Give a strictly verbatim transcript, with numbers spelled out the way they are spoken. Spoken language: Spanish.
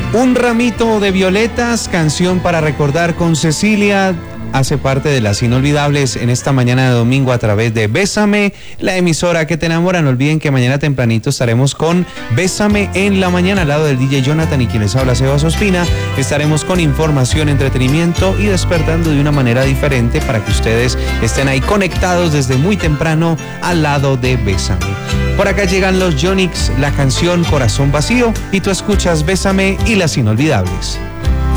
Un ramito de violetas, canción para recordar con Cecilia, hace parte de las inolvidables en esta mañana de domingo a través de Bésame, la emisora que te enamora. No olviden que mañana tempranito estaremos con Bésame en la mañana al lado del D J Jonathan y quien les habla, Sebas Ospina. Estaremos con información, entretenimiento y despertando de una manera diferente para que ustedes estén ahí conectados desde muy temprano al lado de Bésame. Por acá llegan los Yonix, la canción Corazón Vacío, y tú escuchas Bésame y las inolvidables.